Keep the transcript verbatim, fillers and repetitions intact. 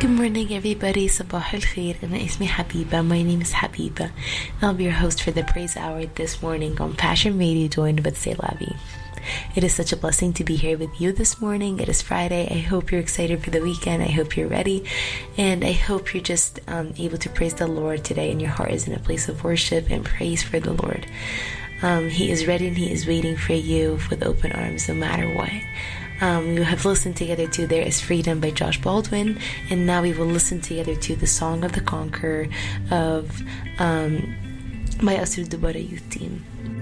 Good morning, everybody. Sabah al-khair. Ana ismi Habiba. My name is Habiba. I'll be your host for the Praise Hour this morning on Passion Radio, joined with Selavi. It is such a blessing to be here with you this morning. It is Friday. I hope you're excited for the weekend. I hope you're ready. And I hope you're just um, able to praise the Lord today, and your heart is in a place of worship and praise for the Lord. Um, he is ready and He is waiting for you with open arms no matter what. Um, we have listened together to There Is Freedom by Josh Baldwin, and now we will listen together to the Song of the Conqueror of um, by Asur Dubara Youth Team.